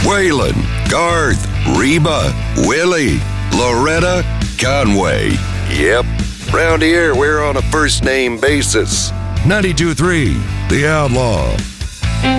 Waylon, Garth, Reba, Willie, Loretta, Conway. Yep, round here we're on a first name basis. 92.3 The Outlaw.